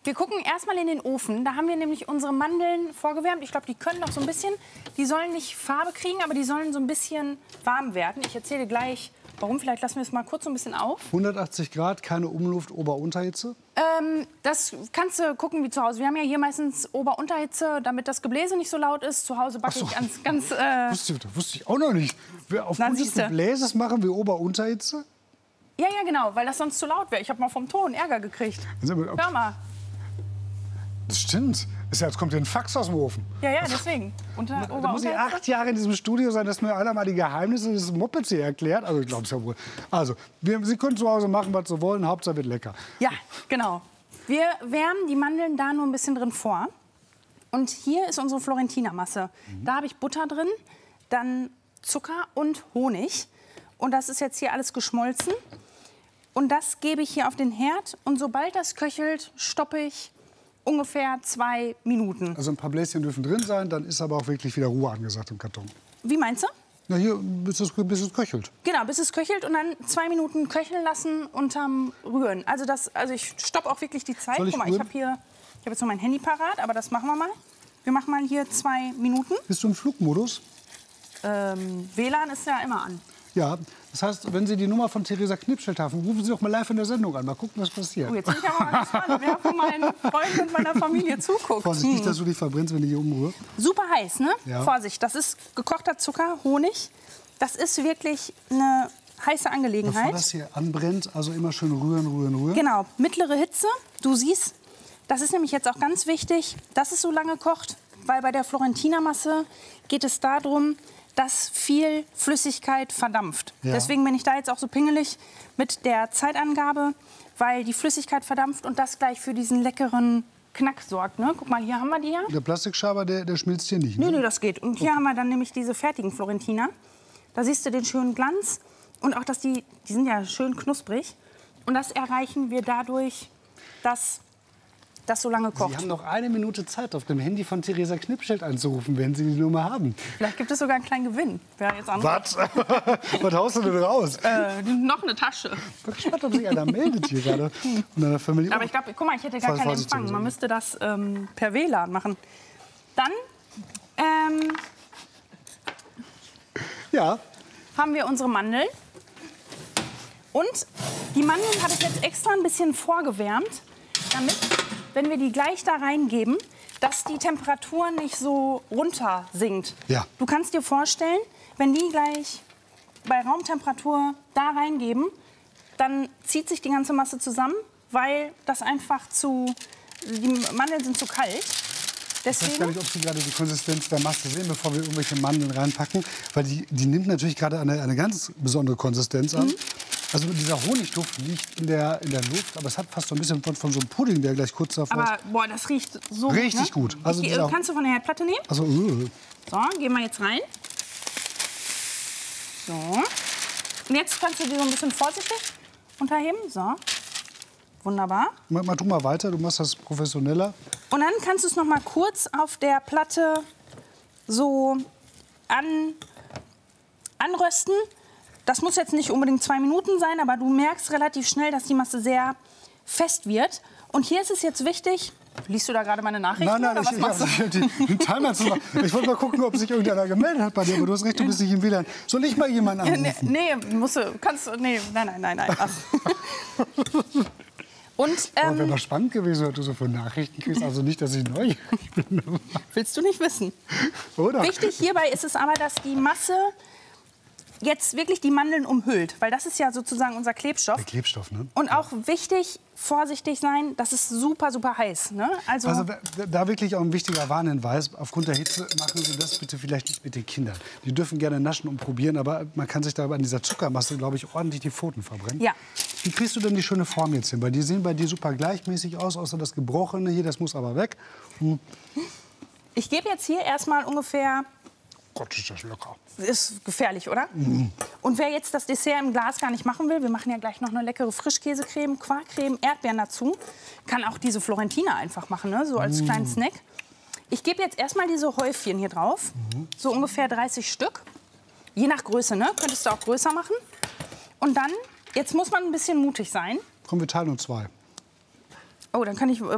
Wir gucken erstmal in den Ofen. Da haben wir nämlich unsere Mandeln vorgewärmt. Ich glaube, die können noch so ein bisschen, die sollen nicht Farbe kriegen, aber die sollen so ein bisschen warm werden. Ich erzähle gleich, warum. Vielleicht lassen wir es mal kurz so ein bisschen auf. 180 Grad, keine Umluft, Ober-Unterhitze? Das kannst du gucken wie zu Hause. Wir haben ja hier meistens Ober-Unterhitze, damit das Gebläse nicht so laut ist. Zu Hause backe ich ganz Wusste ich auch noch nicht. Aufgrund des Gebläses machen wir Ober-Unterhitze? Ja, genau, weil das sonst zu laut wäre. Ich habe mal vom Ton Ärger gekriegt. Hör mal. Das stimmt. Jetzt kommt hier ein Fax aus dem Ofen. Ja, deswegen. Da muss ich 8 Jahre in diesem Studio sein, dass mir einer mal die Geheimnisse des Mopeds hier erklärt. Also ich glaube es ja wohl. Also, Sie können zu Hause machen, was Sie wollen. Hauptsache wird lecker. Ja, genau. Wir wärmen die Mandeln da nur ein bisschen drin vor. Und hier ist unsere Florentiner-Masse. Da habe ich Butter drin, dann Zucker und Honig. Und das ist jetzt hier alles geschmolzen. Und das gebe ich hier auf den Herd. Und sobald das köchelt, stoppe ich ungefähr 2 Minuten. Also ein paar Bläschen dürfen drin sein, dann ist aber auch wirklich wieder Ruhe angesagt im Karton. Wie meinst du? Na hier, bis es köchelt. Genau, bis es köchelt und dann 2 Minuten köcheln lassen unterm Rühren. Also ich stoppe auch wirklich die Zeit. Guck mal, ich habe jetzt noch mein Handy parat, aber das machen wir mal. Wir machen mal hier 2 Minuten. Bist du im Flugmodus? WLAN ist ja immer an. Ja, das heißt, wenn Sie die Nummer von Theresa Knipschild haben, rufen Sie doch mal live in der Sendung an. Mal gucken, was passiert. Oh, jetzt bin ich aber mal gespannt, wer von meinen Freunden und meiner Familie zuguckt. Vorsicht, nicht, dass du dich verbrennst, wenn ich hier umrühre. Super heiß, ne? Ja. Vorsicht, das ist gekochter Zucker, Honig. Das ist wirklich eine heiße Angelegenheit. Bevor das hier anbrennt, also immer schön rühren. Genau, mittlere Hitze. Du siehst, das ist nämlich jetzt auch ganz wichtig, dass es so lange kocht, weil bei der Florentiner-Masse geht es darum, dass viel Flüssigkeit verdampft. Ja. Deswegen bin ich da jetzt auch so pingelig mit der Zeitangabe, weil die Flüssigkeit verdampft und das gleich für diesen leckeren Knack sorgt. Ne? Guck mal, hier haben wir die ja. Der Plastikschaber, der schmilzt hier nicht. Ne? Nö, das geht. Und hier haben wir dann nämlich diese fertigen Florentiner. Da siehst du den schönen Glanz und auch, dass die sind ja schön knusprig. Und das erreichen wir dadurch, dass das so lange kocht. Sie haben noch 1 Minute Zeit, auf dem Handy von Theresa Knipschild anzurufen, wenn Sie die Nummer haben. Vielleicht gibt es sogar einen kleinen Gewinn. Was? Was haust du denn raus? Noch eine Tasche. Ich bin gespannt, ob sich einer meldet hier gerade. Aber ich glaube, guck mal, ich hätte gar keinen Empfang. Man müsste das per WLAN machen. Dann ja. haben wir unsere Mandeln. Und die Mandeln habe ich jetzt extra ein bisschen vorgewärmt, damit, wenn wir die gleich da reingeben, dass die Temperatur nicht so runter sinkt. Ja. Du kannst dir vorstellen, wenn die gleich bei Raumtemperatur da reingeben, dann zieht sich die ganze Masse zusammen, weil das einfach die Mandeln sind zu kalt. Deswegen, ich weiß gar nicht, ob Sie gerade die Konsistenz der Masse sehen, bevor wir irgendwelche Mandeln reinpacken. Weil die nimmt natürlich gerade eine ganz besondere Konsistenz an. Also dieser Honigduft liegt in der Luft, aber es hat fast so ein bisschen von so einem Pudding, der gleich kurz davor ist. Aber boah, das riecht so richtig gut. Ne? Also Kannst du von der Herdplatte nehmen? Also, So, gehen wir jetzt rein. So. Und jetzt kannst du die so ein bisschen vorsichtig unterheben. So. Wunderbar. Tu mal weiter, du machst das professioneller. Und dann kannst du es noch mal kurz auf der Platte so anrösten. Das muss jetzt nicht unbedingt 2 Minuten sein, aber du merkst relativ schnell, dass die Masse sehr fest wird. Und hier ist es jetzt wichtig. Liest du da gerade meine Nachrichten? Nein, ich wollte mal gucken, ob sich irgendeiner gemeldet hat bei dir, aber du hast recht, du bist nicht im WLAN. Soll ich mal jemanden anrufen? Nein. Ach. Und, wäre mal spannend gewesen, was du so für Nachrichten kriegst. Also nicht, dass ich neugierig bin. Willst du nicht wissen? Oder? Wichtig hierbei ist es aber, dass die Masse jetzt wirklich die Mandeln umhüllt. Weil das ist ja sozusagen unser Klebstoff. Der Klebstoff, ne? Und auch wichtig, vorsichtig sein, das ist super, super heiß. Ne? Also da wirklich auch ein wichtiger Warnhinweis. Aufgrund der Hitze machen Sie das bitte vielleicht nicht mit den Kindern. Die dürfen gerne naschen und probieren, aber man kann sich da an dieser Zuckermasse, glaube ich, ordentlich die Pfoten verbrennen. Ja. Wie kriegst du denn die schöne Form jetzt hin? Weil die sehen bei dir super gleichmäßig aus, außer das Gebrochene hier, das muss aber weg. Ich gebe jetzt hier erstmal ungefähr... Gott, ist das lecker. Ist gefährlich, oder? Und wer jetzt das Dessert im Glas gar nicht machen will, wir machen ja gleich noch eine leckere Frischkäsecreme, Quarkcreme, Erdbeeren dazu, kann auch diese Florentiner einfach machen, ne? So als kleinen Snack. Ich gebe jetzt erstmal diese Häufchen hier drauf, so ungefähr 30 Stück. Je nach Größe, ne? Könntest du auch größer machen. Und dann, jetzt muss man ein bisschen mutig sein. Komm, wir teilen uns 2. Oh, dann kann ich